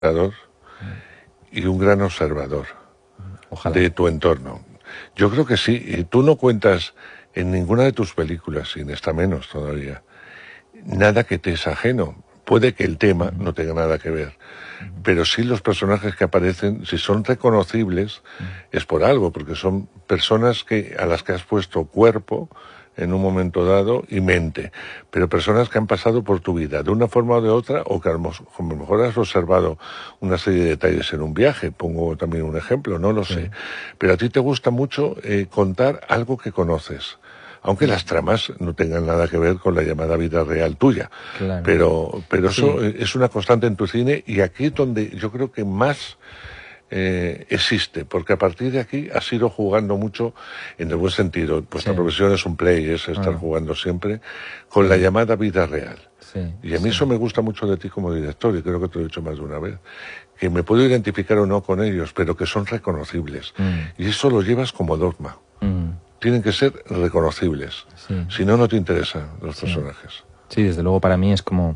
y un gran observador. Ojalá. De tu entorno. Yo creo que sí, y tú no cuentas en ninguna de tus películas, sin esta menos todavía, nada que te es ajeno. Puede que el tema no tenga nada que ver, pero sí los personajes que aparecen, si son reconocibles, es por algo, porque son personas a las que has puesto cuerpo en un momento dado y mente, pero personas que han pasado por tu vida de una forma o de otra, o que a lo mejor has observado una serie de detalles en un viaje. Pongo también un ejemplo, no lo sé, pero a ti te gusta mucho contar algo que conoces, aunque las tramas no tengan nada que ver con la llamada vida real tuya. Claro. Pero eso es una constante en tu cine, y aquí es donde yo creo que más existe, porque a partir de aquí has ido jugando mucho en el buen sentido. Vuestra profesión es un play, es estar jugando siempre con la llamada vida real. Y a mí eso me gusta mucho de ti como director, y creo que te lo he dicho más de una vez, que me puedo identificar o no con ellos, pero que son reconocibles. Y eso lo llevas como dogma. Tienen que ser reconocibles. Si no, no te interesan los personajes. Sí, desde luego para mí es como...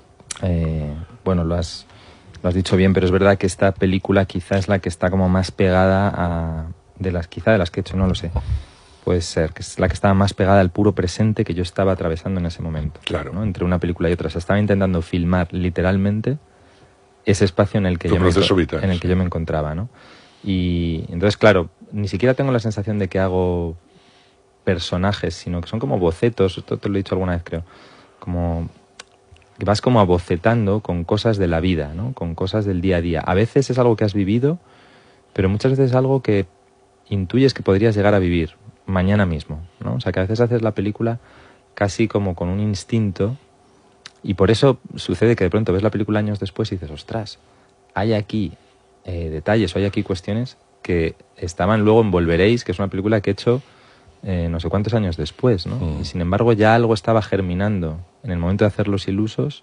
bueno, lo has dicho bien, pero es verdad que esta película quizá es la que está como más pegada de las que he hecho, no lo sé. Puede ser, que es la que estaba más pegada al puro presente que yo estaba atravesando en ese momento. Claro. ¿no? Entre una película y otra. O sea, estaba intentando filmar literalmente ese espacio en el que, yo me encontraba, ¿no? Y entonces, claro, ni siquiera tengo la sensación de que hago personajes, sino que son como bocetos. Esto te lo he dicho alguna vez, creo. Como... que vas como abocetando con cosas de la vida, ¿no? Con cosas del día a día. A veces es algo que has vivido, pero muchas veces es algo que intuyes que podrías llegar a vivir mañana mismo, ¿no? O sea, que a veces haces la película casi como con un instinto, y por eso sucede que de pronto ves la película años después y dices, ostras, hay aquí detalles o hay aquí cuestiones que estaban luego en Volveréis, que es una película que he hecho no sé cuántos años después, ¿no? Y sin embargo ya algo estaba germinando en el momento de hacer Los Ilusos,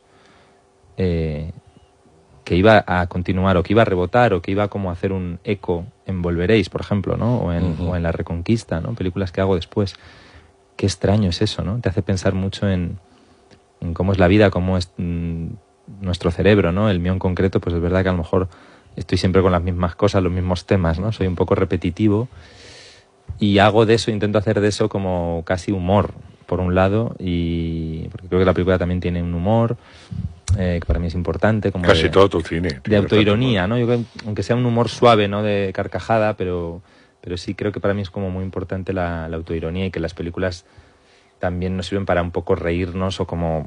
que iba a continuar, o que iba a rebotar, o que iba como a hacer un eco en Volveréis, por ejemplo, ¿no? O en La Reconquista, ¿no? Películas que hago después. Qué extraño es eso, ¿no? Te hace pensar mucho en cómo es la vida, cómo es nuestro cerebro, ¿no? El mío en concreto, pues es verdad que a lo mejor estoy siempre con las mismas cosas, los mismos temas, ¿no? Soy un poco repetitivo. Y hago de eso, intento hacer de eso como casi humor, por un lado, y porque creo que la película también tiene un humor que para mí es importante. Como casi todo tu cine. De autoironía, ¿no? Yo creo, aunque sea un humor suave, ¿no? De carcajada, pero sí creo que para mí es como muy importante la autoironía, y que las películas también nos sirven para un poco reírnos o como...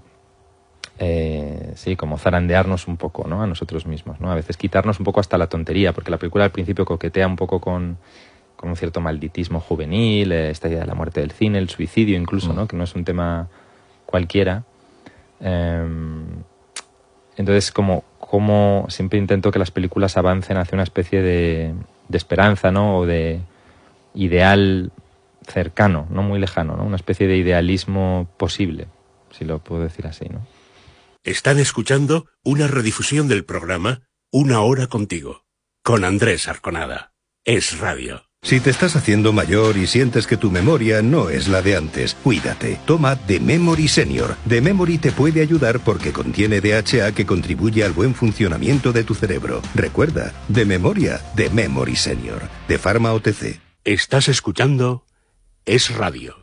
como zarandearnos un poco, ¿no? A nosotros mismos, ¿no? A veces quitarnos un poco hasta la tontería, porque la película al principio coquetea un poco con un cierto malditismo juvenil, esta idea de la muerte del cine, el suicidio incluso, ¿no? Que no es un tema cualquiera. Entonces, como siempre intento que las películas avancen hacia una especie de esperanza, ¿no? O de ideal cercano, no muy lejano, ¿no? Una especie de idealismo posible, si lo puedo decir así, ¿no? Están escuchando una redifusión del programa Una Hora Contigo, con Andrés Arconada. Es Radio. Si te estás haciendo mayor y sientes que tu memoria no es la de antes, cuídate. Toma The Memory Senior. The Memory te puede ayudar porque contiene DHA que contribuye al buen funcionamiento de tu cerebro. Recuerda, de memoria, The Memory Senior. De Pharma OTC. Estás escuchando Es Radio.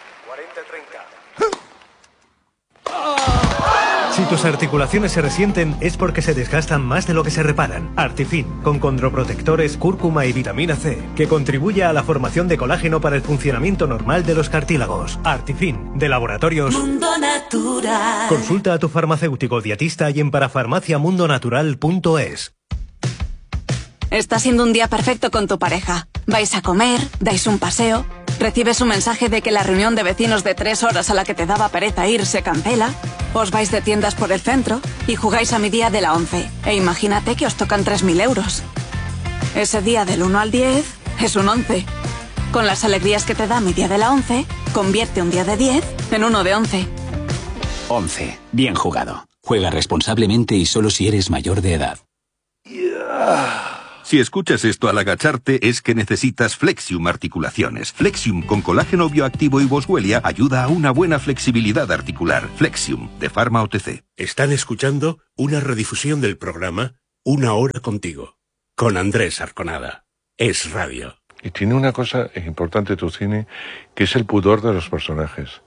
Si tus articulaciones se resienten es porque se desgastan más de lo que se reparan. Artifin, con condroprotectores, cúrcuma y vitamina C, que contribuye a la formación de colágeno para el funcionamiento normal de los cartílagos. Artifin, de Laboratorios Mundo Natural. Consulta a tu farmacéutico dietista y en parafarmaciamundonatural.es. Está siendo un día perfecto con tu pareja. Vais a comer, dais un paseo, recibes un mensaje de que la reunión de vecinos de 3 horas a la que te daba pereza ir se cancela, os vais de tiendas por el centro y jugáis a mi día de la 11. E imagínate que os tocan 3.000 euros. Ese día del 1 al 10 es un 11. Con las alegrías que te da mi día de la 11, convierte un día de 10 en uno de 11. 11. Bien jugado. Juega responsablemente y solo si eres mayor de edad. Si escuchas esto al agacharte es que necesitas Flexium Articulaciones. Flexium con colágeno bioactivo y boswellia ayuda a una buena flexibilidad articular. Flexium, de Pharma OTC. Están escuchando una redifusión del programa Una hora contigo, con Andrés Arconada. Es radio. Y tiene una cosa importante tu cine, que es el pudor de los personajes.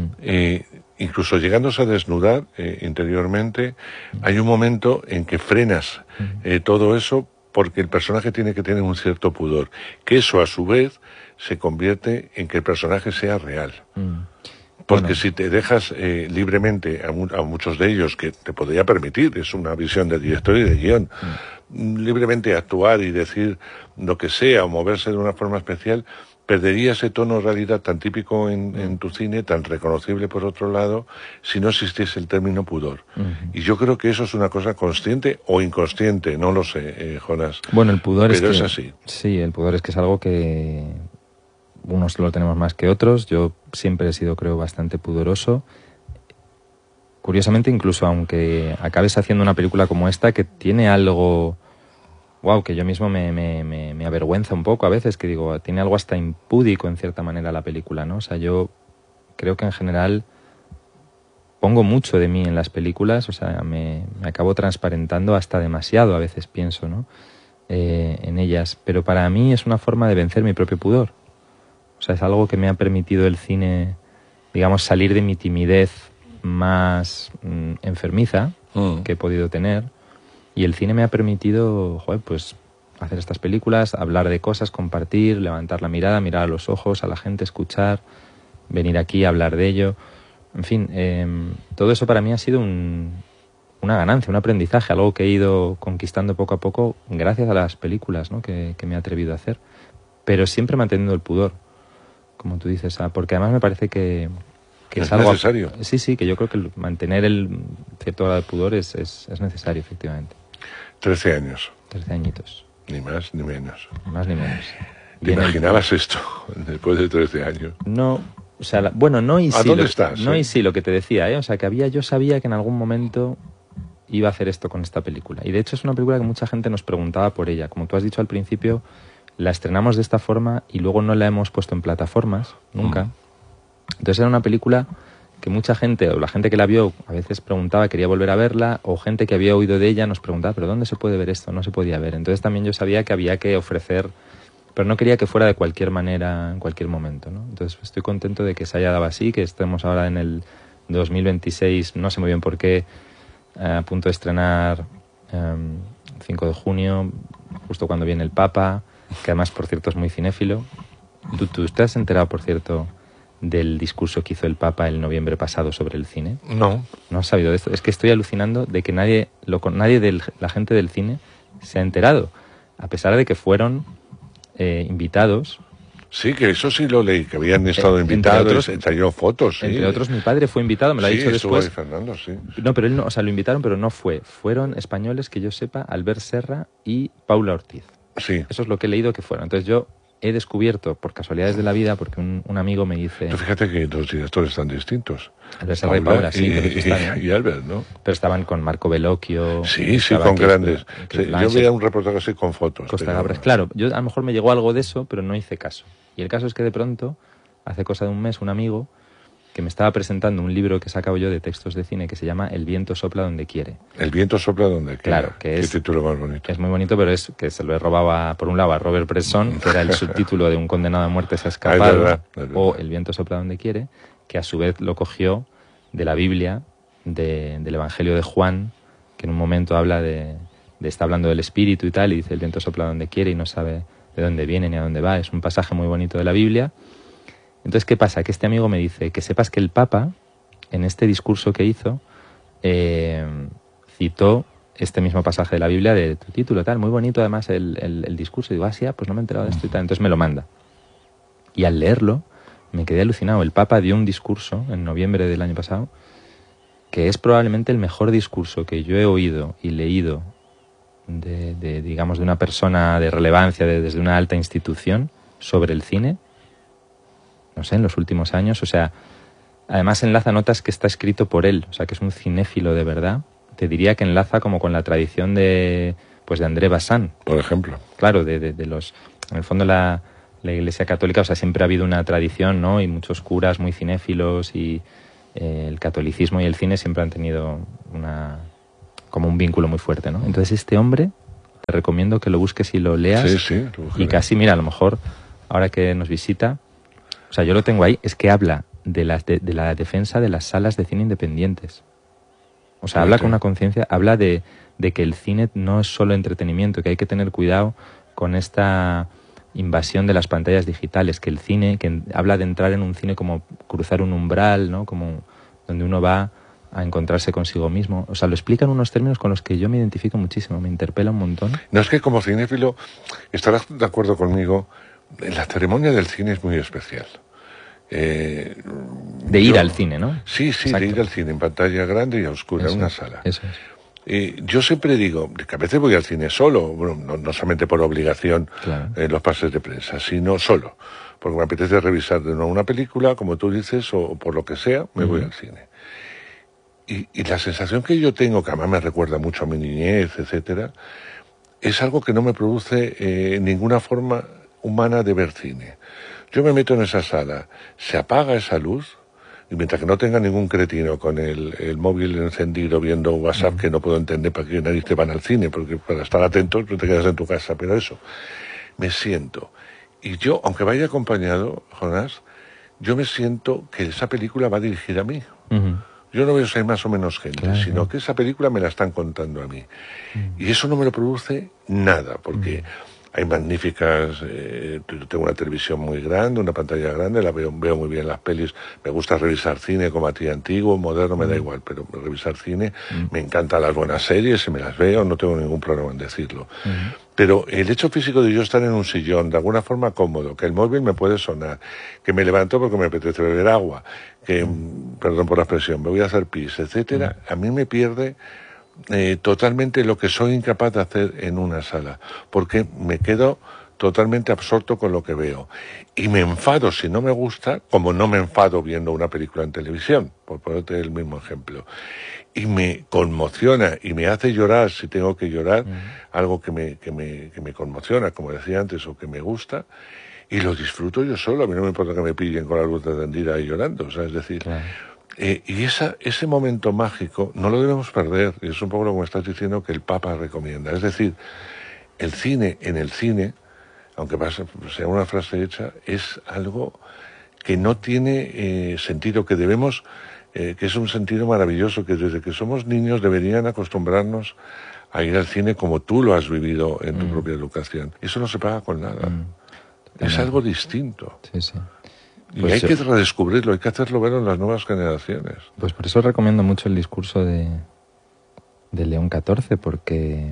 Incluso llegándose a desnudar interiormente, hay un momento en que frenas todo eso porque el personaje tiene que tener un cierto pudor, que eso a su vez se convierte en que el personaje sea real. Porque si te dejas libremente a muchos de ellos, que te podría permitir, es una visión de director y de guión, libremente actuar y decir lo que sea o moverse de una forma especial, perdería ese tono de realidad tan típico en tu cine, tan reconocible por otro lado, si no existiese el término pudor. Y yo creo que eso es una cosa consciente o inconsciente, no lo sé, Jonas. Bueno, el pudor pero es así. Sí, el pudor es que es algo que unos lo tenemos más que otros. Yo siempre he sido, creo, bastante pudoroso. Curiosamente, incluso aunque acabes haciendo una película como esta, que tiene algo... Wow, que yo mismo me avergüenza un poco a veces, que digo, tiene algo hasta impúdico en cierta manera la película, ¿no? O sea, yo creo que en general pongo mucho de mí en las películas, o sea, me acabo transparentando hasta demasiado, a veces pienso, ¿no? En ellas, pero para mí es una forma de vencer mi propio pudor. O sea, es algo que me ha permitido el cine, digamos, salir de mi timidez más enfermiza que he podido tener. Y el cine me ha permitido, pues hacer estas películas, hablar de cosas, compartir, levantar la mirada, mirar a los ojos, a la gente, escuchar, venir aquí a hablar de ello. En fin, todo eso para mí ha sido una ganancia, un aprendizaje, algo que he ido conquistando poco a poco gracias a las películas, ¿no? que me he atrevido a hacer. Pero siempre manteniendo el pudor, como tú dices, porque además me parece que es algo necesario. Sí, que yo creo que mantener el cierto grado de pudor es necesario, efectivamente. 13 años. 13 añitos. Ni más ni menos. Ni más ni menos. ¿Te imaginabas esto después de 13 años? No, o sea, bueno, no y sí. ¿A dónde estás? No y sí, lo que te decía, O sea, que yo sabía que en algún momento iba a hacer esto con esta película. Y de hecho es una película que mucha gente nos preguntaba por ella. Como tú has dicho al principio, la estrenamos de esta forma y luego no la hemos puesto en plataformas, nunca. Entonces era una película que mucha gente, o la gente que la vio, a veces preguntaba, quería volver a verla, o gente que había oído de ella nos preguntaba, ¿pero dónde se puede ver esto? No se podía ver. Entonces también yo sabía que había que ofrecer, pero no quería que fuera de cualquier manera, en cualquier momento, ¿no? Entonces estoy contento de que se haya dado así, que estemos ahora en el 2026, no sé muy bien por qué, a punto de estrenar 5 de junio, justo cuando viene el Papa, que además, por cierto, es muy cinéfilo. ¿Tú te has enterado, por cierto, del discurso que hizo el Papa el noviembre pasado sobre el cine? No. ¿No has sabido de esto? Es que estoy alucinando de que nadie de la gente del cine se ha enterado, a pesar de que fueron invitados. Sí, que eso sí lo leí, que habían estado invitados, trajeron fotos. Sí. Entre otros, mi padre fue invitado, me lo ha dicho después. Sí, Fernando, sí. No, pero él no, o sea, lo invitaron, pero no fue. Fueron españoles, que yo sepa, Albert Serra y Paula Ortiz. Sí. Eso es lo que he leído que fueron. Entonces yo he descubierto, por casualidades de la vida, porque un amigo me dice... Pero fíjate que los directores están distintos. Albert Serra y Paula, sí. Y Albert, ¿no? Pero estaban con Marco Bellocchio... Sí, con grandes. Yo veía un reportaje así con fotos. Costa Gabras. Claro, yo a lo mejor me llegó algo de eso, pero no hice caso. Y el caso es que de pronto, hace cosa de un mes, un amigo que me estaba presentando un libro que he sacado yo de textos de cine que se llama El viento sopla donde quiere. El viento sopla donde quiere. Claro, que es... Qué título más bonito. Es muy bonito, pero es que se lo he robado por un lado a Robert Bresson, que era el subtítulo de Un condenado a muerte se ha escapado, es verdad. O El viento sopla donde quiere, que a su vez lo cogió de la Biblia, del Evangelio de Juan, que en un momento habla está hablando del espíritu y tal, y dice el viento sopla donde quiere y no sabe de dónde viene ni a dónde va. Es un pasaje muy bonito de la Biblia. Entonces, ¿qué pasa? Que este amigo me dice que sepas que el Papa, en este discurso que hizo, citó este mismo pasaje de la Biblia de tu título, tal, muy bonito además el discurso. Y digo, pues no me he enterado de esto y tal. Entonces me lo manda. Y al leerlo, me quedé alucinado. El Papa dio un discurso en noviembre del año pasado, que es probablemente el mejor discurso que yo he oído y leído digamos, de una persona de relevancia, desde una alta institución, sobre el cine, no sé, en los últimos años. O sea, además enlaza notas que está escrito por él, o sea, que es un cinéfilo de verdad. Te diría que enlaza como con la tradición de André Bazin, por ejemplo. Claro, de los... En el fondo la Iglesia Católica, o sea, siempre ha habido una tradición, ¿no? Y muchos curas muy cinéfilos, y el catolicismo y el cine siempre han tenido una como un vínculo muy fuerte, ¿no? Entonces este hombre, te recomiendo que lo busques y lo leas. Sí, y casi, mira, a lo mejor, ahora que nos visita, o sea, yo lo tengo ahí, es que habla de la defensa de las salas de cine independientes. O sea, habla con una conciencia, habla de que el cine no es solo entretenimiento, que hay que tener cuidado con esta invasión de las pantallas digitales, que el cine, que habla de entrar en un cine como cruzar un umbral, ¿no? Como donde uno va a encontrarse consigo mismo. O sea, lo explica en unos términos con los que yo me identifico muchísimo, me interpela un montón. No, es que como cinéfilo estarás de acuerdo conmigo, la ceremonia del cine es muy especial. De ir al cine, ¿no? Sí, exacto. De ir al cine en pantalla grande y a oscura, en una sala. Eso es. Yo siempre digo que a veces voy al cine solo, bueno, no solamente por obligación, claro, en los pases de prensa, sino solo, porque me apetece revisar de nuevo una película, como tú dices, o por lo que sea, me voy al cine. Y la sensación que yo tengo, que además me recuerda mucho a mi niñez, etcétera, es algo que no me produce ninguna forma humana de ver cine. Yo me meto en esa sala, se apaga esa luz, y mientras que no tenga ningún cretino con el móvil encendido viendo WhatsApp, que no puedo entender para qué nadie te van al cine, porque para estar atentos no te quedas en tu casa, pero eso, me siento. Y yo, aunque vaya acompañado, Jonás, yo me siento que esa película va dirigida a mí. Yo no veo si hay más o menos gente, claro, sino que esa película me la están contando a mí. Y eso no me lo produce nada, porque hay magníficas, tengo una televisión muy grande, una pantalla grande, veo muy bien las pelis, me gusta revisar cine como a ti, antiguo, moderno, me da igual, pero revisar cine, me encantan las buenas series, y me las veo, no tengo ningún problema en decirlo. Pero el hecho físico de yo estar en un sillón, de alguna forma cómodo, que el móvil me puede sonar, que me levanto porque me apetece beber agua, que, perdón por la expresión, me voy a hacer pis, etcétera, a mí me pierde totalmente lo que soy incapaz de hacer en una sala, porque me quedo totalmente absorto con lo que veo. Y me enfado si no me gusta, como no me enfado viendo una película en televisión, por ponerte el mismo ejemplo. Y me conmociona y me hace llorar si tengo que llorar, algo que me conmociona, como decía antes, o que me gusta, y lo disfruto yo solo. A mí no me importa que me pillen con la luz encendida y llorando, o sea, es decir... Claro. Y ese momento mágico no lo debemos perder, y es un poco lo que me estás diciendo que el Papa recomienda. Es decir, el cine, en el cine, aunque sea una frase hecha, es algo que no tiene sentido, que debemos, que es un sentido maravilloso, que desde que somos niños deberían acostumbrarnos a ir al cine como tú lo has vivido en tu propia educación. Eso no se paga con nada. Es algo distinto. Sí, sí. Y pues hay que redescubrirlo, hay que hacerlo ver en las nuevas generaciones. Pues por eso recomiendo mucho el discurso de León XIV, porque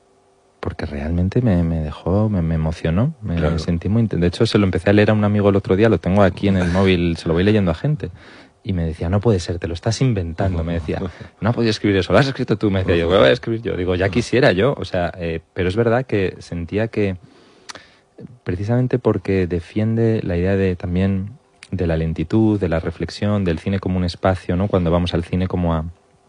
realmente me dejó, me emocionó, me sentí muy... De hecho, se lo empecé a leer a un amigo el otro día, lo tengo aquí en el móvil, se lo voy leyendo a gente. Y me decía, no puede ser, te lo estás inventando. Me decía, no ha podido escribir eso, lo has escrito tú. Me decía, yo, ¿qué voy a escribir yo? Digo, ya quisiera yo. O sea, pero es verdad que sentía que, precisamente porque defiende la idea de también... de la lentitud, de la reflexión, del cine como un espacio, ¿no? Cuando vamos al cine como a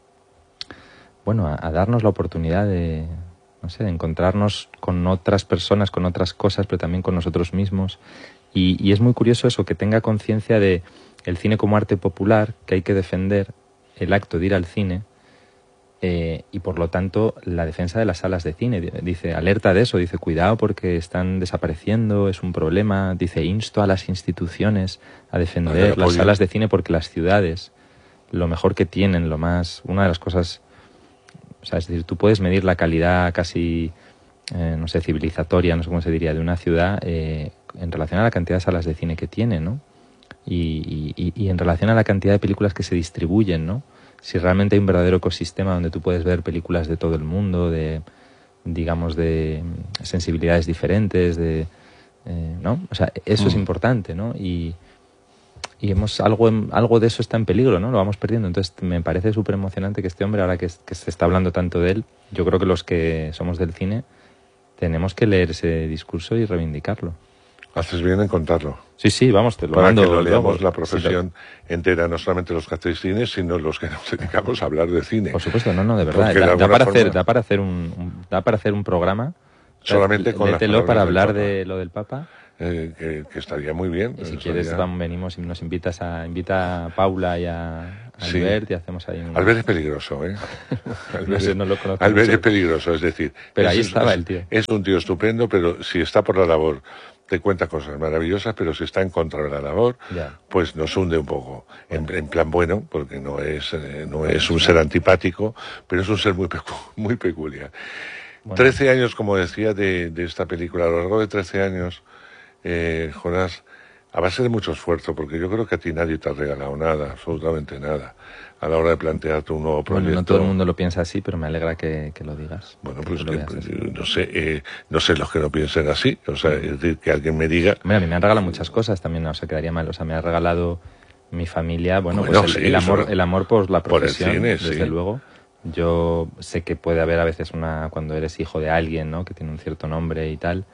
darnos la oportunidad de, no sé, de encontrarnos con otras personas, con otras cosas, pero también con nosotros mismos. Y es muy curioso eso, que tenga conciencia de el cine como arte popular, que hay que defender el acto de ir al cine, y por lo tanto la defensa de las salas de cine. Dice, alerta de eso, dice, cuidado porque están desapareciendo, es un problema. Dice, insto a las instituciones a defender las salas de cine porque las ciudades, lo mejor que tienen, una de las cosas, o sea, es decir, tú puedes medir la calidad casi, no sé, civilizatoria, no sé cómo se diría, de una ciudad en relación a la cantidad de salas de cine que tiene, ¿no? Y en relación a la cantidad de películas que se distribuyen, ¿no? Si realmente hay un verdadero ecosistema donde tú puedes ver películas de todo el mundo, de sensibilidades diferentes, ¿no? O sea, eso es importante, ¿no? Y algo de eso está en peligro, ¿no? Lo vamos perdiendo. Entonces me parece súper emocionante que este hombre, ahora que se está hablando tanto de él, yo creo que los que somos del cine tenemos que leer ese discurso y reivindicarlo. Haces bien en contarlo. Sí, vamos, te lo para mando. Para que lo leamos la profesión entera, no solamente los que hacéis cine, sino los que nos dedicamos a hablar de cine. Por supuesto, no, de verdad. Da para hacer un programa. Solamente con las palabras para hablar de lo del Papa. Que estaría muy bien. Y si quieres, venimos y nos invita a Paula y a Albert y hacemos ahí Albert es peligroso, ¿eh? No lo conozco Albert mucho. Es peligroso, es decir... Pero ahí estaba el tío. Es un tío estupendo, pero si está por la labor, te cuenta cosas maravillosas, pero si está en contra de la labor, pues nos hunde un poco. En plan bueno, porque no es un ser antipático, pero es un ser muy peculiar. Bueno. 13 años, como decía, de esta película. A lo largo de 13 años, Jonás, a base de mucho esfuerzo, porque yo creo que a ti nadie te ha regalado nada, absolutamente nada, a la hora de plantearte un nuevo proyecto. Bueno, no todo el mundo lo piensa así, pero me alegra que lo digas. Bueno, pues no sé los que no piensen así, o sea, es decir, que alguien me diga... Mira, a mí me han regalado muchas cosas también, o sea, quedaría mal, o sea, me ha regalado mi familia, bueno pues sí, el amor por la profesión, por el cine, desde luego. Yo sé que puede haber a veces cuando eres hijo de alguien, ¿no?, que tiene un cierto nombre y tal,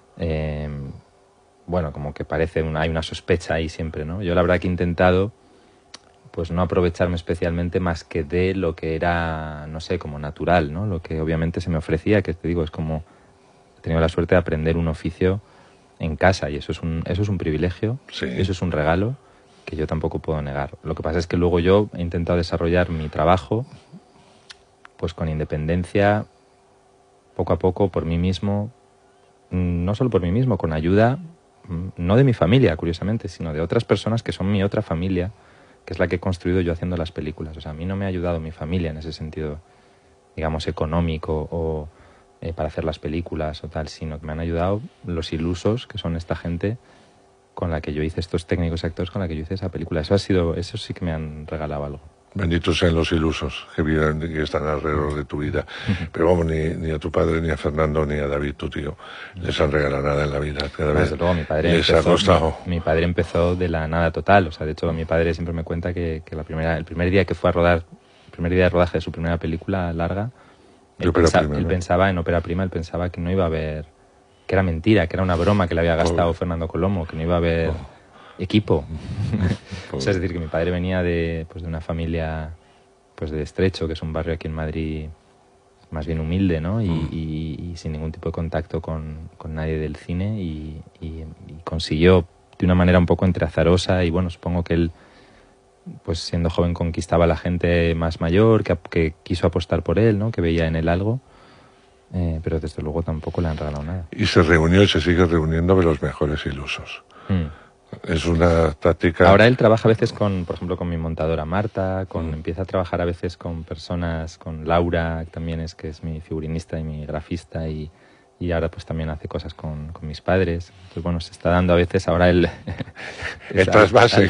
bueno, como que parece hay una sospecha ahí siempre, ¿no? Yo la verdad que he intentado pues no aprovecharme especialmente más que de lo que era, no sé, como natural, ¿no? Lo que obviamente se me ofrecía, que te digo, es como he tenido la suerte de aprender un oficio en casa y eso es un privilegio, eso es un regalo que yo tampoco puedo negar. Lo que pasa es que luego yo he intentado desarrollar mi trabajo pues con independencia, poco a poco, por mí mismo, no solo por mí mismo, con ayuda no de mi familia, curiosamente, sino de otras personas que son mi otra familia, que es la que he construido yo haciendo las películas. O sea, a mí no me ha ayudado mi familia en ese sentido, digamos, económico o para hacer las películas o tal, sino que me han ayudado los ilusos, que son esta gente con la que yo hice, estos técnicos y actores con la que yo hice esa película. Eso sí que me han regalado algo. Benditos sean los ilusos que están alrededor de tu vida. Pero vamos, ni a tu padre, ni a Fernando, ni a David, tu tío, les han regalado nada en la vida. Cada vez luego, mi padre mi padre empezó de la nada total. O sea, de hecho, mi padre siempre me cuenta que el primer día que fue a rodar, el primer día de rodaje de su primera película larga, él pensaba en Ópera Prima, él pensaba que no iba a haber, que era mentira, que era una broma que le había gastado Fernando Colomo, que no iba a haber... equipo. O sea, es decir, que mi padre venía de una familia pues de Estrecho, que es un barrio aquí en Madrid más bien humilde, ¿no? Y sin ningún tipo de contacto con nadie del cine y consiguió de una manera un poco entre azarosa y bueno, supongo que él pues siendo joven conquistaba a la gente más mayor que quiso apostar por él, ¿no? Que veía en él algo. Pero desde luego tampoco le han regalado nada. Y se reunió y se sigue reuniendo de los mejores ilusos. Es una táctica... Ahora él trabaja a veces por ejemplo, con mi montadora Marta, empieza a trabajar a veces con personas, con Laura, también que es mi figurinista y mi grafista, y ahora pues también hace cosas con mis padres. Entonces bueno, se está dando a veces ahora el trasvase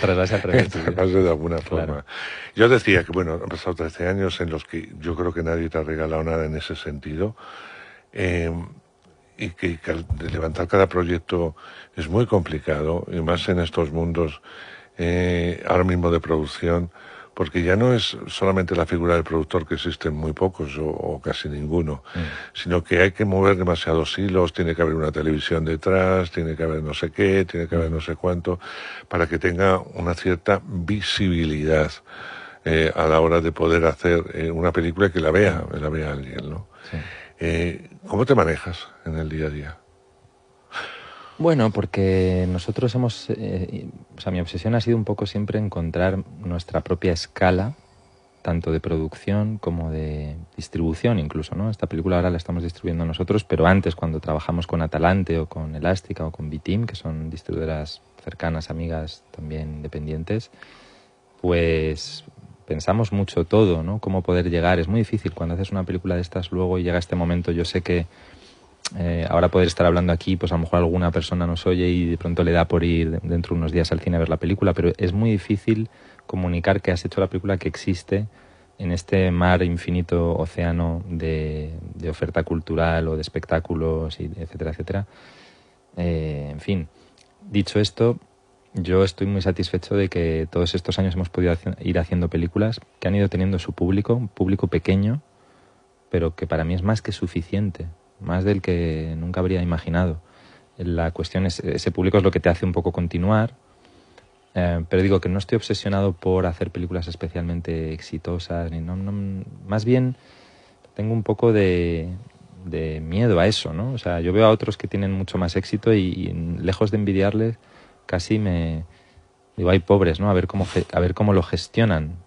de alguna forma. Claro. Yo decía que bueno, han pasado 13 años en los que yo creo que nadie te ha regalado nada en ese sentido. Y que levantar cada proyecto es muy complicado, y más en estos mundos ahora mismo de producción, porque ya no es solamente la figura del productor, que existen muy pocos o casi ninguno, sino que hay que mover demasiados hilos, tiene que haber una televisión detrás, tiene que haber no sé qué, tiene que haber no sé cuánto, para que tenga una cierta visibilidad a la hora de poder hacer una película y que la vea alguien, ¿no? Sí. ¿Cómo te manejas en el día a día? Bueno, porque nosotros mi obsesión ha sido un poco siempre encontrar nuestra propia escala, tanto de producción como de distribución incluso, ¿no? Esta película ahora la estamos distribuyendo nosotros, pero antes, cuando trabajamos con Atalante o con Elástica o con B-Team, que son distribuidoras cercanas, amigas, también independientes, pues... pensamos mucho todo, ¿no? Cómo poder llegar. Es muy difícil cuando haces una película de estas luego y llega este momento. Yo sé que ahora poder estar hablando aquí, pues a lo mejor alguna persona nos oye y de pronto le da por ir dentro de unos días al cine a ver la película, pero es muy difícil comunicar que has hecho la película, que existe en este mar infinito, océano de oferta cultural o de espectáculos, etcétera, etcétera. En fin, dicho esto, yo estoy muy satisfecho de que todos estos años hemos podido ir haciendo películas que han ido teniendo su público, un público pequeño, pero que para mí es más que suficiente, más del que nunca habría imaginado. La cuestión es, ese público es lo que te hace un poco continuar, pero digo que no estoy obsesionado por hacer películas especialmente exitosas, más bien tengo un poco de miedo a eso, ¿no? O sea, yo veo a otros que tienen mucho más éxito y lejos de envidiarles, casi digo, hay pobres, ¿no? A ver cómo lo gestionan.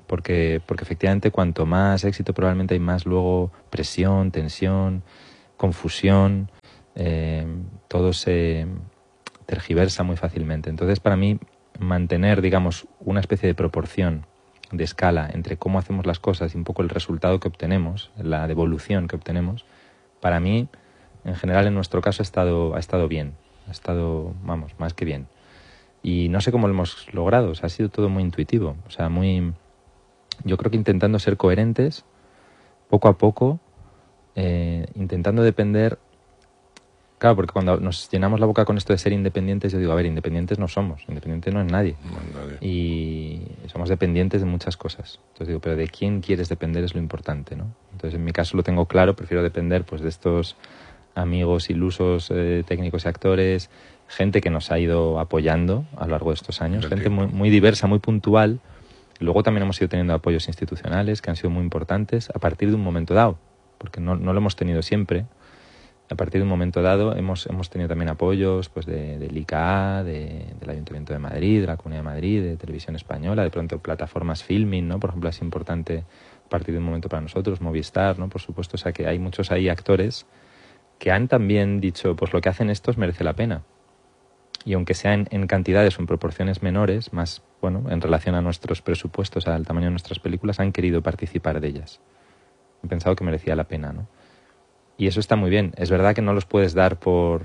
porque efectivamente cuanto más éxito probablemente hay más luego presión, tensión, confusión, todo se tergiversa muy fácilmente. Entonces, para mí, mantener, digamos, una especie de proporción de escala entre cómo hacemos las cosas y un poco el resultado que obtenemos, la devolución que obtenemos, para mí, en general, en nuestro caso, ha estado bien. Ha estado, vamos, más que bien. Y no sé cómo lo hemos logrado, o sea, ha sido todo muy intuitivo, o sea, yo creo que intentando ser coherentes, poco a poco, intentando depender. Claro, porque cuando nos llenamos la boca con esto de ser independientes, yo digo, a ver, independientes no somos, independiente no es nadie. No es nadie. Y somos dependientes de muchas cosas. Entonces digo, pero de quién quieres depender es lo importante, ¿no? Entonces en mi caso lo tengo claro, prefiero depender pues de estos amigos ilusos, técnicos y actores, gente que nos ha ido apoyando a lo largo de estos años, gente muy, muy diversa, muy puntual. Luego también hemos ido teniendo apoyos institucionales que han sido muy importantes a partir de un momento dado, porque no lo hemos tenido siempre. A partir de un momento dado hemos tenido también apoyos pues del ICA, del Ayuntamiento de Madrid, de la Comunidad de Madrid, de Televisión Española, de pronto plataformas Filmin, ¿no? Por ejemplo, es importante a partir de un momento para nosotros, Movistar, ¿no? Por supuesto, o sea que hay muchos ahí actores que han también dicho, pues lo que hacen estos merece la pena. Y aunque sea en cantidades o en proporciones menores, más, bueno, en relación a nuestros presupuestos, al tamaño de nuestras películas, han querido participar de ellas. He pensado que merecía la pena, ¿no? Y eso está muy bien. Es verdad que no los puedes dar por...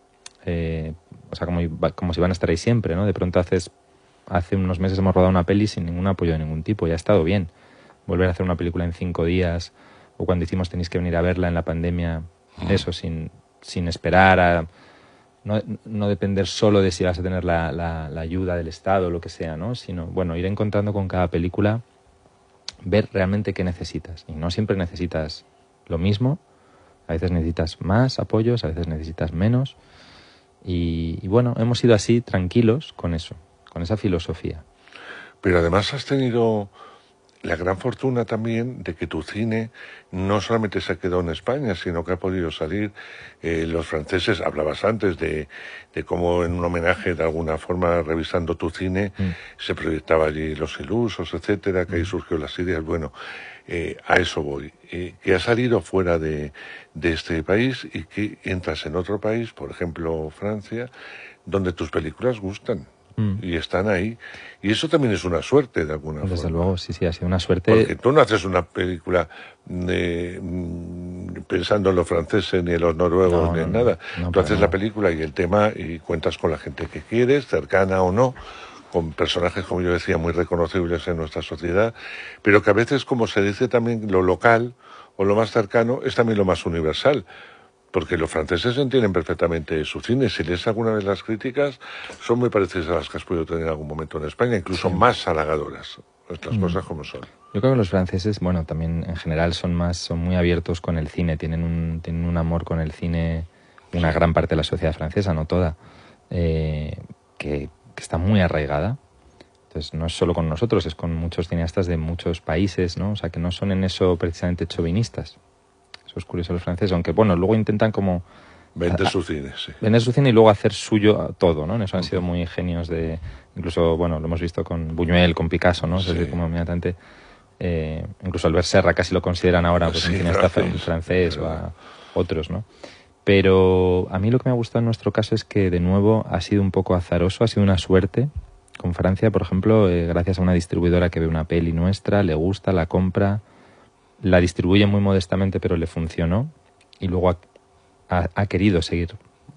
o sea, como si van a estar ahí siempre, ¿no? De pronto hace unos meses hemos rodado una peli sin ningún apoyo de ningún tipo y ha estado bien. Volver a hacer una película en 5 días, o cuando hicimos tenéis que venir a verla en la pandemia, eso, sin esperar a... No depender solo de si vas a tener la ayuda del Estado o lo que sea, ¿no? Sino, bueno, ir encontrando con cada película, ver realmente qué necesitas. Y no siempre necesitas lo mismo. A veces necesitas más apoyos, a veces necesitas menos. Y bueno, hemos ido así tranquilos con eso, con esa filosofía. Pero además has tenido la gran fortuna también de que tu cine no solamente se quedó en España, sino que ha podido salir. Los franceses, hablabas antes de cómo en un homenaje, de alguna forma, revisando tu cine, se proyectaba allí Los Ilusos, etcétera, que ahí surgió las ideas. Bueno, a eso voy. Que ha salido fuera de este país y que entras en otro país, por ejemplo Francia, donde tus películas gustan. Y están ahí. Y eso también es una suerte, de alguna forma. Desde luego, sí, ha sido una suerte. Porque tú no haces una película pensando en los franceses, ni en los noruegos, ni en nada. Tú haces la película y el tema y cuentas con la gente que quieres, cercana o no, con personajes, como yo decía, muy reconocibles en nuestra sociedad, pero que a veces, como se dice también, lo local o lo más cercano es también lo más universal. Porque los franceses entienden perfectamente su cine. Si lees alguna vez las críticas, son muy parecidas a las que has podido tener en algún momento en España, incluso más halagadoras. Estas cosas como son. Yo creo que los franceses, bueno, también en general son muy abiertos con el cine, tienen un amor con el cine, una gran parte de la sociedad francesa, no toda, que está muy arraigada. Entonces no es solo con nosotros, es con muchos cineastas de muchos países, ¿no? O sea, que no son en eso precisamente chauvinistas. Eso es curioso los franceses, aunque bueno, luego intentan como... Vender su cine, sí. Vender su cine y luego hacer suyo todo, ¿no? En eso han sido muy genios de... Incluso, bueno, lo hemos visto con Buñuel, con Picasso, ¿no? Sí. Es decir, como inmediatamente... incluso Albert Serra casi lo consideran ahora pues, un cineasta francés o a otros, ¿no? Pero a mí lo que me ha gustado en nuestro caso es que, de nuevo, ha sido un poco azaroso, ha sido una suerte. Con Francia, por ejemplo, gracias a una distribuidora que ve una peli nuestra, le gusta, la compra... La distribuye muy modestamente, pero le funcionó y luego ha querido seguir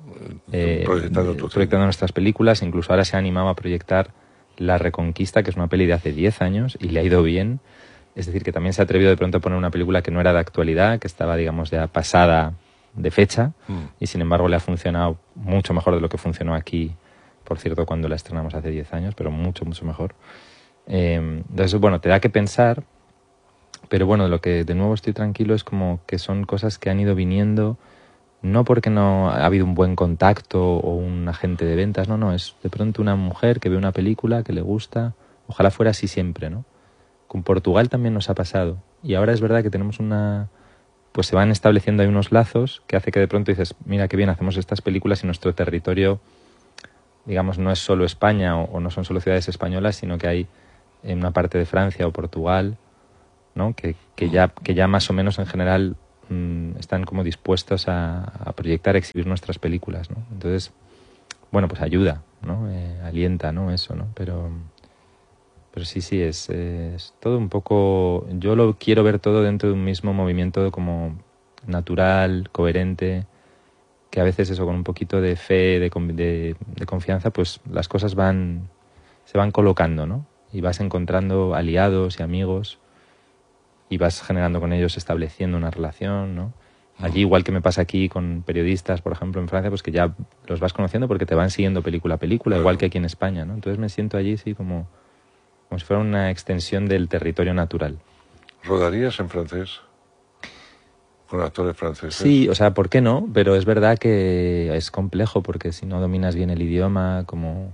proyectando nuestras películas. Incluso ahora se ha animado a proyectar La Reconquista, que es una peli de hace 10 años y le ha ido bien. Es decir, que también se ha atrevido de pronto a poner una película que no era de actualidad, que estaba, digamos, ya pasada de fecha y sin embargo le ha funcionado mucho mejor de lo que funcionó aquí, por cierto, cuando la estrenamos hace 10 años, pero mucho, mucho mejor. Entonces, bueno, te da que pensar. Pero bueno, de lo que de nuevo estoy tranquilo es como que son cosas que han ido viniendo, no porque no ha habido un buen contacto o un agente de ventas, no, es de pronto una mujer que ve una película que le gusta, ojalá fuera así siempre, ¿no? Con Portugal también nos ha pasado y ahora es verdad que tenemos pues se van estableciendo ahí unos lazos que hace que de pronto dices, mira qué bien hacemos estas películas y nuestro territorio, digamos, no es solo España o no son solo ciudades españolas, sino que hay en una parte de Francia o Portugal, ¿no? Que ya más o menos en general están como dispuestos a proyectar, a exhibir nuestras películas, ¿no? Entonces, bueno, pues ayuda, ¿no? Alienta, ¿no? Eso, ¿no? Pero sí, es todo un poco... Yo lo quiero ver todo dentro de un mismo movimiento como natural, coherente, que a veces eso, con un poquito de fe, de confianza, pues las cosas se van colocando, ¿no? Y vas encontrando aliados y amigos y vas generando con ellos, estableciendo una relación, ¿no? Allí, igual que me pasa aquí con periodistas, por ejemplo, en Francia, pues que ya los vas conociendo porque te van siguiendo película a película, igual que aquí en España, ¿no? Entonces me siento allí, sí, como si fuera una extensión del territorio natural. ¿Rodarías en francés? ¿Con actores franceses? Sí, o sea, ¿por qué no? Pero es verdad que es complejo porque si no dominas bien el idioma,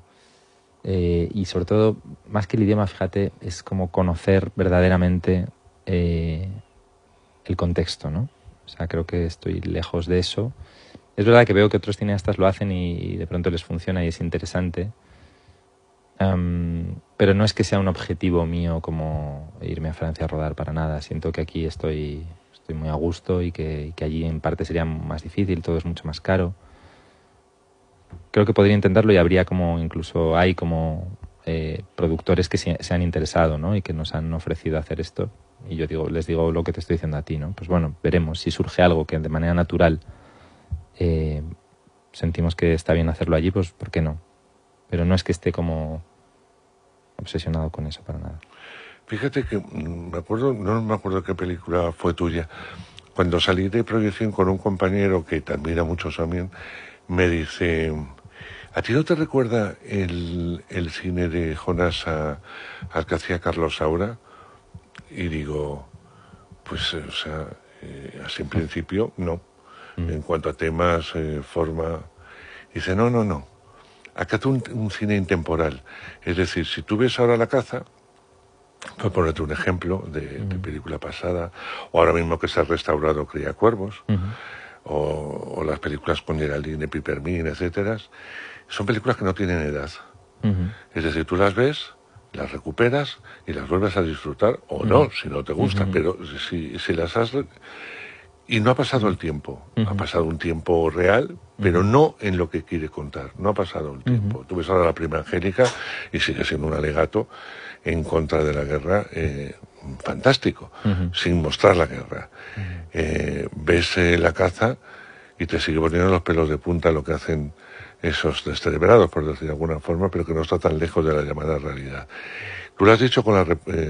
y sobre todo, más que el idioma, fíjate, es como conocer verdaderamente el contexto, ¿no? O sea, creo que estoy lejos de eso. Es verdad que veo que otros cineastas lo hacen y de pronto les funciona y es interesante. Pero no es que sea un objetivo mío como irme a Francia a rodar para nada. Siento que aquí estoy muy a gusto y que allí en parte sería más difícil, todo es mucho más caro. Creo que podría intentarlo y habría hay productores que se han interesado, ¿no? Y que nos han ofrecido hacer esto. Y yo les digo lo que te estoy diciendo a ti, ¿no? Pues bueno, veremos si surge algo que de manera natural sentimos que está bien hacerlo allí, pues ¿por qué no? Pero no es que esté como obsesionado con eso para nada. Fíjate que no me acuerdo qué película fue tuya. Cuando salí de proyección con un compañero que te admira mucho también, me dice, ¿a ti no te recuerda el cine de Jonás al que hacía Carlos Saura? Y digo, pues, o sea, así en principio, no. En cuanto a temas, forma... Dice, no. Acá es un cine intemporal. Es decir, si tú ves ahora La caza, por ponerte un ejemplo de película pasada, o ahora mismo que se ha restaurado Criacuervos, o las películas con Geraldine, Pipermin, etcétera, son películas que no tienen edad. Es decir, tú las ves, las recuperas y las vuelves a disfrutar, o no, si no te gusta, pero si las has... Y no ha pasado el tiempo, ha pasado un tiempo real, pero no en lo que quiere contar, no ha pasado el tiempo. Tú ves ahora La prima Angélica y sigue siendo un alegato en contra de la guerra fantástico, sin mostrar la guerra. Ves La caza y te sigue poniendo los pelos de punta lo que hacen esos descerebrados, por decir de alguna forma, pero que no está tan lejos de la llamada realidad. Tú lo has dicho con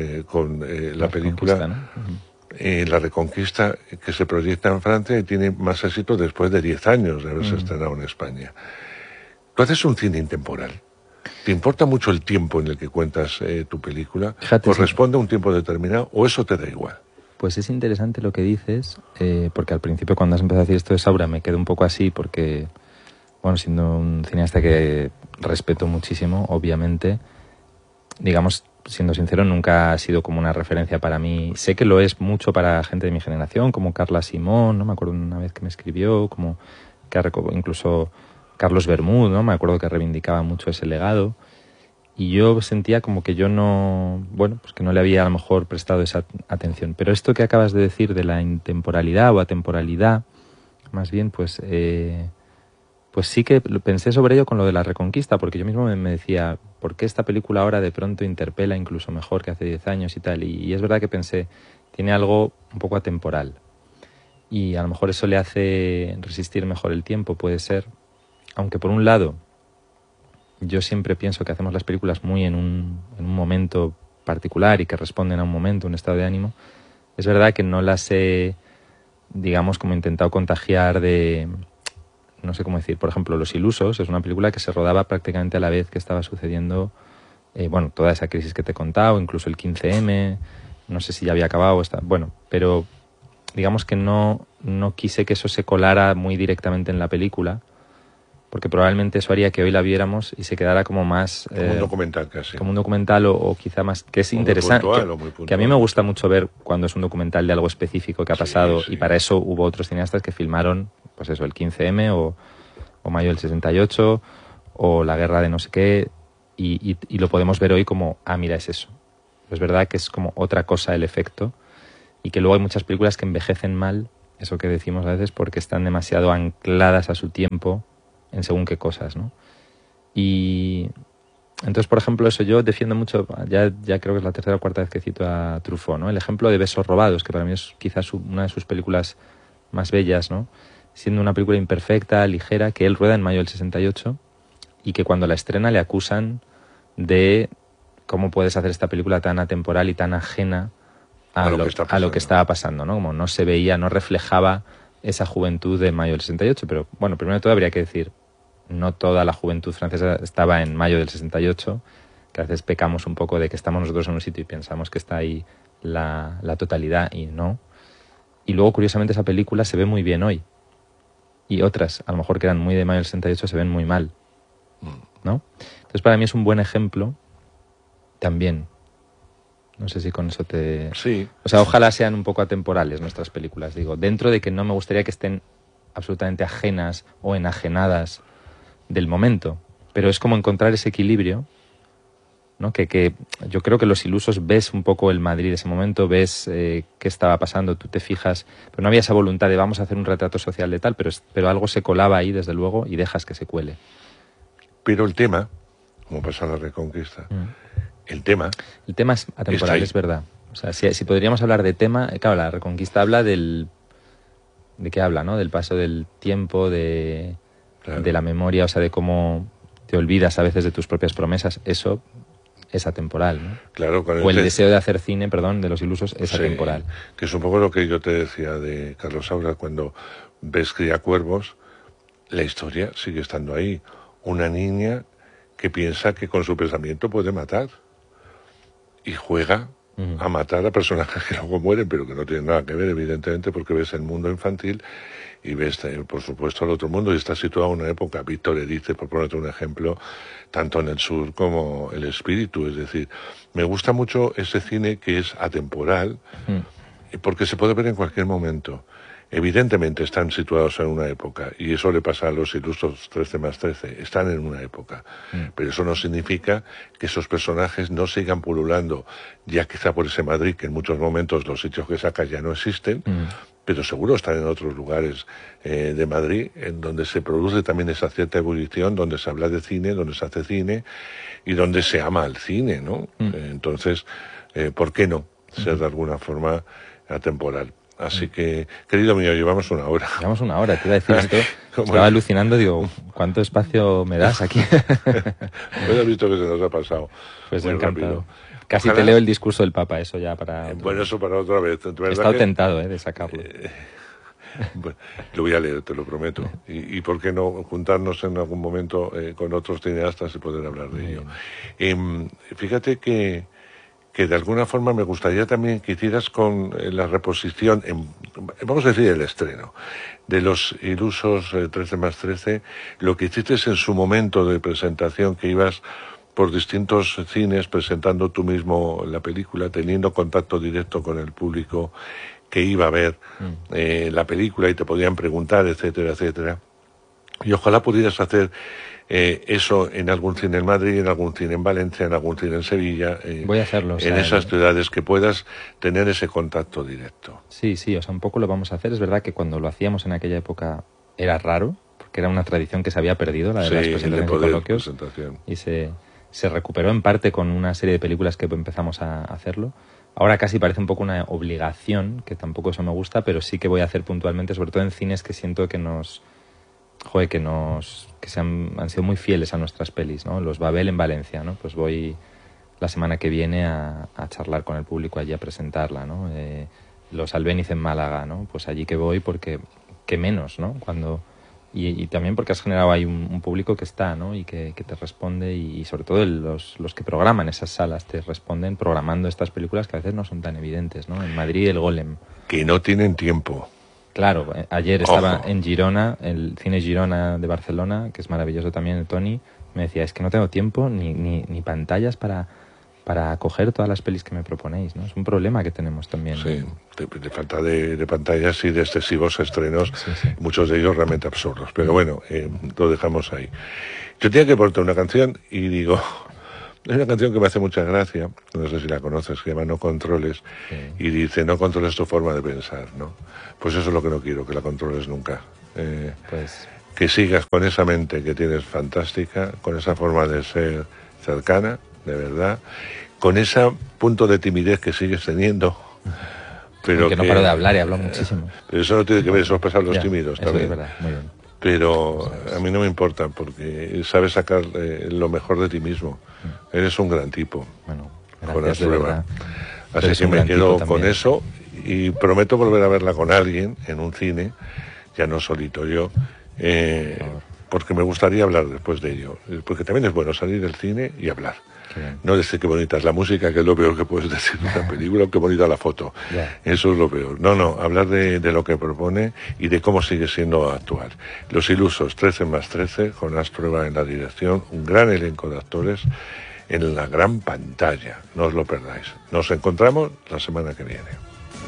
la película... ¿no? La Reconquista, que se proyecta en Francia y tiene más éxito después de 10 años de haberse estrenado en España. Tú haces un cine intemporal. ¿Te importa mucho el tiempo en el que cuentas tu película? ¿Corresponde a un tiempo determinado o eso te da igual? Pues es interesante lo que dices, porque al principio cuando has empezado a decir esto de Saura me quedo un poco así porque, bueno, siendo un cineasta que respeto muchísimo, obviamente, digamos, siendo sincero, nunca ha sido como una referencia para mí. Sé que lo es mucho para gente de mi generación, como Carla Simón, ¿no? Me acuerdo una vez que me escribió, como que incluso Carlos Bermúdez, ¿no? Me acuerdo que reivindicaba mucho ese legado. Y yo sentía como que yo no... Bueno, pues que no le había a lo mejor prestado esa atención. Pero esto que acabas de decir de la intemporalidad o atemporalidad, más bien, pues sí que pensé sobre ello con lo de La Reconquista, porque yo mismo me decía, ¿por qué esta película ahora de pronto interpela incluso mejor que hace 10 años y tal? Y es verdad que pensé, tiene algo un poco atemporal. Y a lo mejor eso le hace resistir mejor el tiempo, puede ser. Aunque por un lado, yo siempre pienso que hacemos las películas muy en un momento particular y que responden a un momento, un estado de ánimo. Es verdad que no las he, digamos, como intentado contagiar de... No sé cómo decir, por ejemplo, Los Ilusos es una película que se rodaba prácticamente a la vez que estaba sucediendo, toda esa crisis que te he contado, incluso el 15M, no sé si ya había acabado, pero digamos que no quise que eso se colara muy directamente en la película, porque probablemente eso haría que hoy la viéramos y se quedara como más... Como un documental casi. Como un documental o quizá más... Que es interesante, que a mí me gusta mucho ver cuando es un documental de algo específico que ha pasado, y para eso hubo otros cineastas que filmaron, pues eso, el 15M o Mayo del 68 o la guerra de no sé qué, y lo podemos ver hoy como, mira, es eso. Es verdad que es como otra cosa el efecto y que luego hay muchas películas que envejecen mal, eso que decimos a veces, porque están demasiado ancladas a su tiempo en según qué cosas, ¿no? Y entonces, por ejemplo, eso yo defiendo mucho, ya creo que es la tercera o cuarta vez que cito a Truffaut, ¿no? El ejemplo de Besos robados, que para mí es quizás una de sus películas más bellas, ¿no? Siendo una película imperfecta, ligera, que él rueda en mayo del 68 y que cuando la estrena le acusan de cómo puedes hacer esta película tan atemporal y tan ajena a lo que estaba pasando, ¿no? Como no se veía, no reflejaba esa juventud de mayo del 68, pero bueno, primero de todo habría que decir, no toda la juventud francesa estaba en mayo del 68, que a veces pecamos un poco de que estamos nosotros en un sitio y pensamos que está ahí la totalidad y no. Y luego, curiosamente, esa película se ve muy bien hoy. Y otras, a lo mejor que eran muy de mayo del 68, se ven muy mal, ¿no? Entonces, para mí es un buen ejemplo también. No sé si con eso te... Sí. O sea, ojalá sean un poco atemporales nuestras películas, digo. Dentro de que no me gustaría que estén absolutamente ajenas o enajenadas del momento. Pero es como encontrar ese equilibrio, ¿no? Que yo creo que Los Ilusos ves un poco el Madrid de ese momento, ves qué estaba pasando, tú te fijas, pero no había esa voluntad de vamos a hacer un retrato social de tal, pero algo se colaba ahí desde luego y dejas que se cuele. Pero el tema, como pasa en La Reconquista, el tema es atemporal, es verdad. O sea, si podríamos hablar de tema, claro, La Reconquista habla ¿de qué habla, no? Del paso del tiempo, de la memoria, o sea, de cómo te olvidas a veces de tus propias promesas, eso es atemporal, ¿no? Claro, o el deseo de hacer cine, de Los Ilusos, es atemporal. Que es un poco lo que yo te decía de Carlos Saura, cuando ves Criacuervos, la historia sigue estando ahí. Una niña que piensa que con su pensamiento puede matar y juega a matar a personajes que luego mueren, pero que no tienen nada que ver, evidentemente, porque ves el mundo infantil y ves, por supuesto, el otro mundo, y está situado en una época, Víctor Erice, por ponerte un ejemplo, tanto en el sur como el espíritu. Es decir, me gusta mucho ese cine que es atemporal, porque se puede ver en cualquier momento. Evidentemente están situados en una época, y eso le pasa a Los Ilusos 13+13, están en una época, pero eso no significa que esos personajes no sigan pululando, ya quizá por ese Madrid, que en muchos momentos los sitios que sacas ya no existen, pero seguro están en otros lugares de Madrid, en donde se produce también esa cierta ebullición, donde se habla de cine, donde se hace cine, y donde se ama al cine, ¿no? Entonces, ¿por qué no ser de alguna forma atemporal? Así que, querido mío, llevamos una hora. Llevamos una hora, te iba a decir esto. Estaba alucinando, digo, ¿cuánto espacio me das aquí? Pues has visto que se nos ha pasado. Pues encantado. Casi te leo el discurso del Papa, eso ya para... Bueno, eso para otra vez. He estado tentado de sacarlo. Bueno, lo voy a leer, te lo prometo. Y por qué no juntarnos en algún momento con otros cineastas y poder hablar de ello. Fíjate que de alguna forma me gustaría también que hicieras con la reposición, vamos a decir el estreno, de Los Ilusos 13+13, lo que hiciste en su momento de presentación, que ibas por distintos cines presentando tú mismo la película, teniendo contacto directo con el público que iba a ver la película y te podían preguntar, etcétera, etcétera. Y ojalá pudieras hacer eso en algún cine en Madrid, en algún cine en Valencia, en algún cine en Sevilla. Voy a hacerlo. En esas ciudades que puedas tener ese contacto directo. Sí, o sea, un poco lo vamos a hacer. Es verdad que cuando lo hacíamos en aquella época era raro, porque era una tradición que se había perdido, la de las presentaciones y coloquios. Y se recuperó en parte con una serie de películas que empezamos a hacerlo. Ahora casi parece un poco una obligación, que tampoco eso me gusta, pero sí que voy a hacer puntualmente, sobre todo en cines que siento que han sido muy fieles a nuestras pelis, ¿no? Los Babel en Valencia, ¿no? Pues voy la semana que viene a charlar con el público allí, a presentarla, ¿no? Los Albéniz en Málaga, ¿no? Pues allí que voy porque qué menos, ¿no? Y también porque has generado ahí un público que está, ¿no? Y que te responde, y sobre todo los que programan esas salas te responden programando estas películas que a veces no son tan evidentes, ¿no? En Madrid, el Golem. Que no tienen tiempo. Claro, ayer estaba en Girona, el Cine Girona de Barcelona, que es maravilloso también, el Toni, me decía, es que no tengo tiempo ni pantallas para acoger todas las pelis que me proponéis, ¿no? Es un problema que tenemos también. Sí, de falta de pantallas y de excesivos estrenos, muchos de ellos realmente absurdos, pero bueno, lo dejamos ahí. Yo tenía que ponerte una canción y digo, Hay una canción que me hace mucha gracia, no sé si la conoces, que se llama No controles, y dice, no controles tu forma de pensar, ¿no? Pues eso es lo que no quiero, que la controles nunca. Que sigas con esa mente que tienes fantástica, con esa forma de ser cercana, de verdad, con ese punto de timidez que sigues teniendo, pero que no paro de hablar y hablo muchísimo. Pero eso no tiene que ver, eso es pasar los tímidos también. Es verdad, muy bien. Pero a mí no me importa, porque sabes sacar lo mejor de ti mismo. Eres un gran tipo. Bueno, gracias, de verdad. Así que me quedo con eso y prometo volver a verla con alguien en un cine, ya no solito yo, porque me gustaría hablar después de ello. Porque también es bueno salir del cine y hablar. No decir qué bonita es la música, que es lo peor que puedes decir de una película, o qué bonita la foto. Eso es lo peor. No, hablar de lo que propone y de cómo sigue siendo actual. Los Ilusos, 13 más 13, Jonás Trueba en la dirección, un gran elenco de actores en la gran pantalla. No os lo perdáis. Nos encontramos la semana que viene.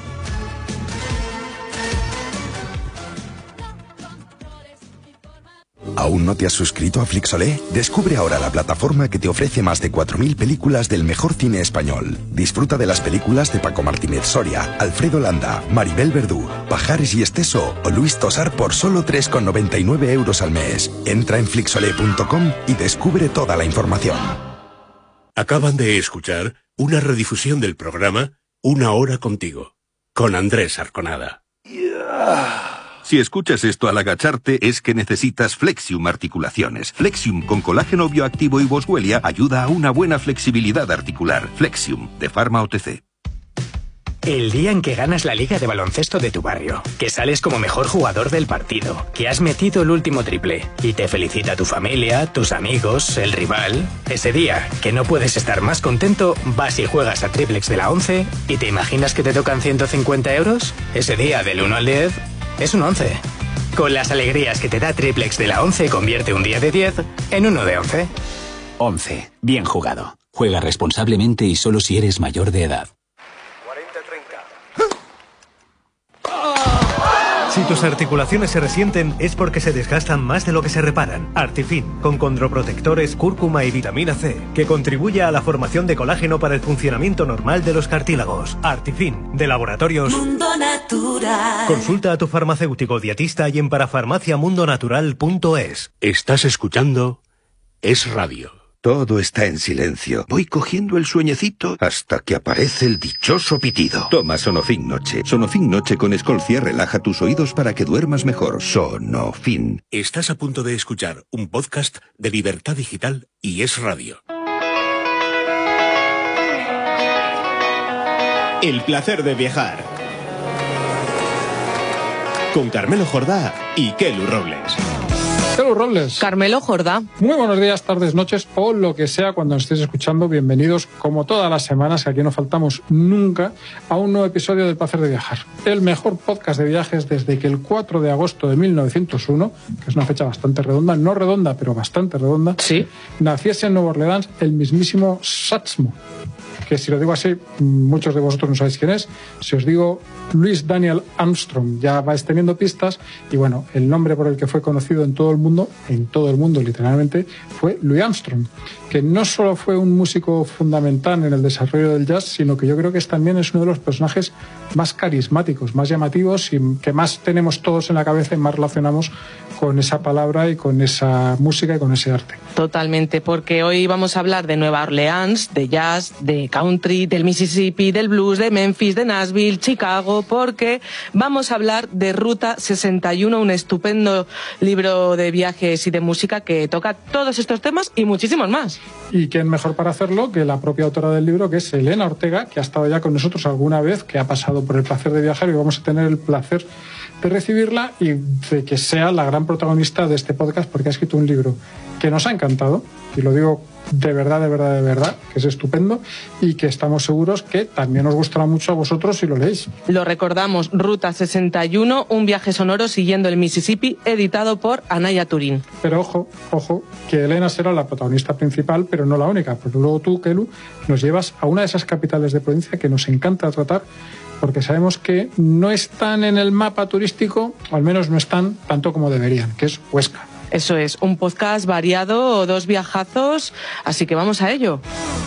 ¿Aún no te has suscrito a Flixolé? Descubre ahora la plataforma que te ofrece más de 4.000 películas del mejor cine español. Disfruta de las películas de Paco Martínez Soria, Alfredo Landa, Maribel Verdú, Pajares y Esteso o Luis Tosar por solo 3,99 € al mes. Entra en flixolé.com y descubre toda la información. Acaban de escuchar una redifusión del programa Una Hora Contigo, con Andrés Arconada. Si escuchas esto al agacharte es que necesitas Flexium Articulaciones. Flexium con colágeno bioactivo y boswellia ayuda a una buena flexibilidad articular. Flexium, de Pharma OTC. El día en que ganas la liga de baloncesto de tu barrio, que sales como mejor jugador del partido, que has metido el último triple y te felicita tu familia, tus amigos, el rival. Ese día, que no puedes estar más contento, vas y juegas a Triplex de la 11 y te imaginas que te tocan 150 €. Ese día, del 1 al 10... es un 11. Con las alegrías que te da Triplex de la 11, convierte un día de 10 en uno de 11. 11. Bien jugado. Juega responsablemente y solo si eres mayor de edad. 40-30. Si tus articulaciones se resienten es porque se desgastan más de lo que se reparan. Artifin, con condroprotectores, cúrcuma y vitamina C, que contribuye a la formación de colágeno para el funcionamiento normal de los cartílagos. Artifin, de Laboratorios Mundo Natural. Consulta a tu farmacéutico dietista y en parafarmaciamundonatural.es. Estás escuchando Es Radio. Todo está en silencio. Voy cogiendo el sueñecito hasta que aparece el dichoso pitido. Toma Sonofin Noche. Sonofin Noche con Escolcia relaja tus oídos para que duermas mejor. Sonofin. Estás a punto de escuchar un podcast de Libertad Digital y Es Radio. El placer de viajar. Con Carmelo Jordá y Kelu Robles. Kelu Robles. Carmelo Jordá. Muy buenos días, tardes, noches o lo que sea cuando nos estéis escuchando. Bienvenidos, como todas las semanas, que aquí no faltamos nunca, a un nuevo episodio del Placer de Viajar. El mejor podcast de viajes desde que el 4 de agosto de 1901, que es una fecha bastante redonda, no redonda, pero bastante redonda, sí, naciese en Nueva Orleans el mismísimo Satchmo, que si lo digo así, muchos de vosotros no sabéis quién es. Si os digo Louis Daniel Armstrong, ya vais teniendo pistas. Y bueno, el nombre por el que fue conocido en todo el mundo literalmente, fue Louis Armstrong, que no solo fue un músico fundamental en el desarrollo del jazz, sino que yo creo que también es uno de los personajes más carismáticos, más llamativos y que más tenemos todos en la cabeza y más relacionamos con esa palabra y con esa música y con ese arte. Totalmente, porque hoy vamos a hablar de Nueva Orleans, de jazz, de country, del Mississippi, del blues, de Memphis, de Nashville, Chicago, porque vamos a hablar de Ruta 61, un estupendo libro de viajes y de música que toca todos estos temas y muchísimos más. Y quién mejor para hacerlo que la propia autora del libro, que es Elena Ortega, que ha estado ya con nosotros alguna vez, que ha pasado por el placer de viajar y vamos a tener el placer de recibirla y de que sea la gran protagonista de este podcast, porque ha escrito un libro que nos ha encantado, y lo digo de verdad, que es estupendo y que estamos seguros que también os gustará mucho a vosotros si lo leéis. Lo recordamos, Ruta 61, un viaje sonoro siguiendo el Mississippi, editado por Anaya Turín. Pero ojo, que Elena será la protagonista principal, pero no la única, porque luego tú, Kelu, nos llevas a una de esas capitales de provincia que nos encanta tratar, porque sabemos que no están en el mapa turístico, o al menos no están tanto como deberían, que es Huesca. Eso es, un podcast variado, 2 viajazos, así que vamos a ello.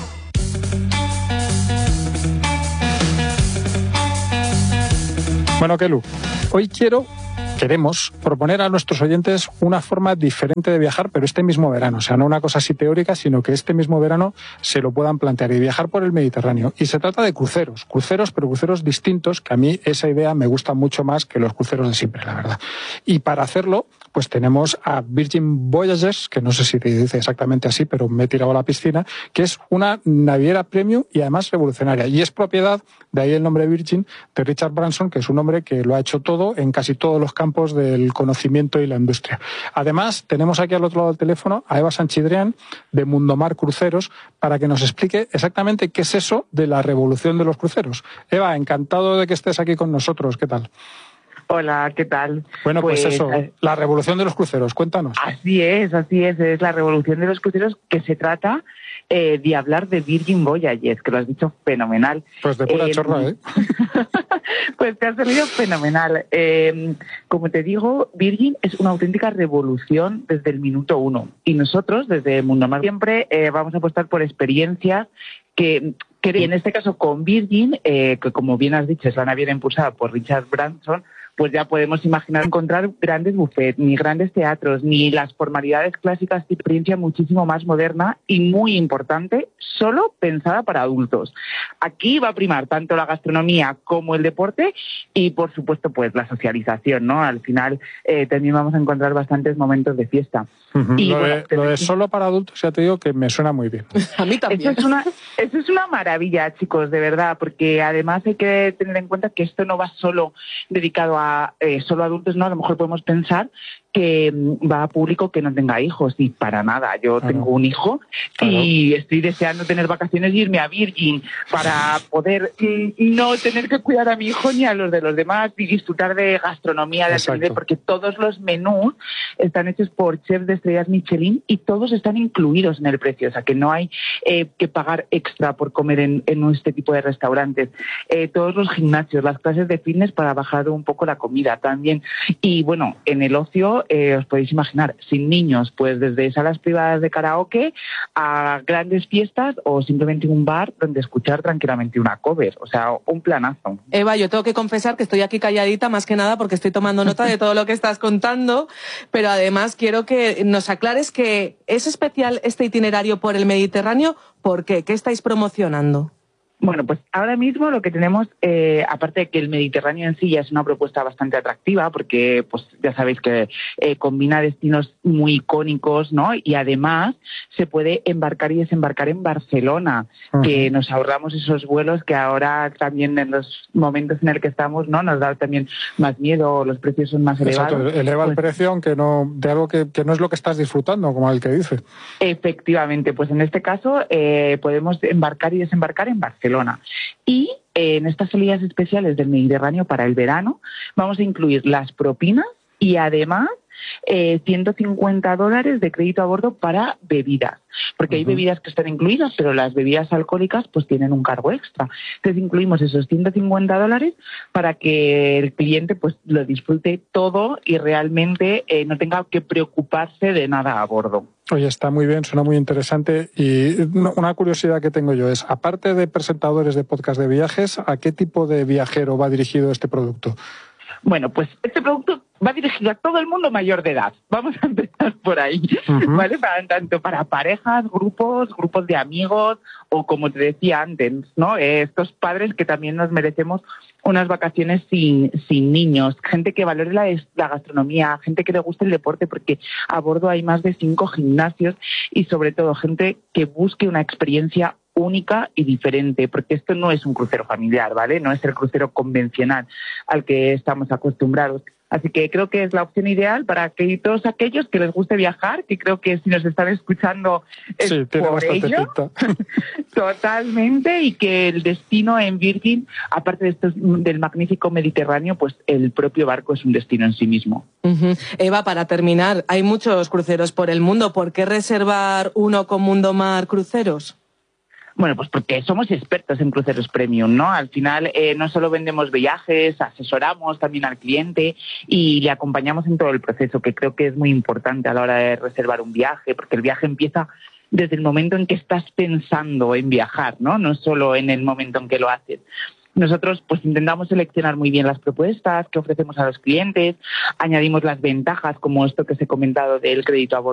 Bueno, Kelu, hoy queremos proponer a nuestros oyentes una forma diferente de viajar, pero este mismo verano. O sea, no una cosa así teórica, sino que este mismo verano se lo puedan plantear y viajar por el Mediterráneo. Y se trata de cruceros, pero cruceros distintos, que a mí esa idea me gusta mucho más que los cruceros de siempre, la verdad. Y para hacerlo, pues tenemos a Virgin Voyages, que no sé si te dice exactamente así, pero me he tirado a la piscina, que es una naviera premium y además revolucionaria. Y es propiedad, de ahí el nombre Virgin, de Richard Branson, que es un hombre que lo ha hecho todo en casi todos los campos del conocimiento y la industria. Además, tenemos aquí al otro lado del teléfono a Eva Sanchidrián, de Mundomar Cruceros, para que nos explique exactamente qué es eso de la revolución de los cruceros. Eva, encantado de que estés aquí con nosotros. ¿Qué tal? Hola, ¿qué tal? Bueno, pues eso, la revolución de los cruceros, cuéntanos. Así es la revolución de los cruceros, que se trata de hablar de Virgin Voyages, que lo has dicho fenomenal. Pues de pura chorra, ¿eh? Pues te ha salido fenomenal. Como te digo, Virgin es una auténtica revolución desde el minuto 1. Y nosotros, desde Mundomar, siempre vamos a apostar por experiencias que en este caso con Virgin, que como bien has dicho es la naviera impulsada por Richard Branson, pues ya podemos imaginar encontrar grandes buffets, ni grandes teatros, ni las formalidades clásicas de experiencia muchísimo más moderna y muy importante, solo pensada para adultos. Aquí va a primar tanto la gastronomía como el deporte y, por supuesto, pues la socialización, ¿no? Al final también vamos a encontrar bastantes momentos de fiesta. Uh-huh. Y lo de solo para adultos, ya te digo que me suena muy bien. A mí también. Eso es una maravilla, chicos, de verdad, porque además hay que tener en cuenta que esto no va solo dedicado a solo adultos, ¿no? A lo mejor podemos pensar que va a público que no tenga hijos, y para nada. Yo tengo un hijo y estoy deseando tener vacaciones y irme a Virgin para poder no tener que cuidar a mi hijo ni a los de los demás y disfrutar de gastronomía de alrededor, porque todos los menús están hechos por chefs de estrellas Michelin y todos están incluidos en el precio, o sea que no hay que pagar extra por comer en este tipo de restaurantes. Todos los gimnasios, las clases de fitness para bajar un poco la comida también. Y bueno, en el ocio os podéis imaginar, sin niños, pues desde salas privadas de karaoke a grandes fiestas o simplemente un bar donde escuchar tranquilamente una cover, o sea, un planazo. Eva, yo tengo que confesar que estoy aquí calladita más que nada porque estoy tomando nota de todo lo que estás contando, pero además quiero que nos aclares que es especial este itinerario por el Mediterráneo. ¿Por qué? ¿Qué estáis promocionando? Bueno, pues ahora mismo lo que tenemos, aparte de que el Mediterráneo en sí ya es una propuesta bastante atractiva, porque pues ya sabéis que combina destinos muy icónicos, ¿no? Y además se puede embarcar y desembarcar en Barcelona, que nos ahorramos esos vuelos que ahora también en los momentos en el que estamos, ¿no? Nos da también más miedo, los precios son más elevados. Exacto, eleva el precio aunque no, de algo que no es lo que estás disfrutando, como el que dice. Efectivamente, pues en este caso podemos embarcar y desembarcar en Barcelona. Y en estas salidas especiales del Mediterráneo para el verano vamos a incluir las propinas y además $150 de crédito a bordo para bebidas, porque hay bebidas que están incluidas, pero las bebidas alcohólicas pues tienen un cargo extra. Entonces incluimos esos $150 para que el cliente pues lo disfrute todo y realmente no tenga que preocuparse de nada a bordo. Oye, está muy bien, suena muy interesante. Y una curiosidad que tengo yo es, aparte de presentadores de podcast de viajes, ¿a qué tipo de viajero va dirigido este producto? Bueno, pues este producto va dirigido a todo el mundo mayor de edad. Vamos a empezar por ahí, ¿vale? Tanto para parejas, grupos de amigos o, como te decía antes, ¿no? Estos padres que también nos merecemos unas vacaciones sin niños, gente que valore la gastronomía, gente que le guste el deporte, porque a bordo hay más de 5 gimnasios y sobre todo gente que busque una experiencia única y diferente, porque esto no es un crucero familiar, ¿vale? No es el crucero convencional al que estamos acostumbrados. Así que creo que es la opción ideal para que todos aquellos que les guste viajar, que creo que si nos están escuchando es sí, tiene por ello, totalmente, y que el destino en Virgin, aparte de esto, del magnífico Mediterráneo, pues el propio barco es un destino en sí mismo. Eva, para terminar, hay muchos cruceros por el mundo. ¿Por qué reservar uno con Mundomar Cruceros? Bueno, pues porque somos expertos en cruceros premium, ¿no? Al final no solo vendemos viajes, asesoramos también al cliente y le acompañamos en todo el proceso, que creo que es muy importante a la hora de reservar un viaje, porque el viaje empieza desde el momento en que estás pensando en viajar, ¿no? No solo en el momento en que lo haces. Nosotros pues intentamos seleccionar muy bien las propuestas que ofrecemos a los clientes, añadimos las ventajas como esto que os he comentado del crédito a bordo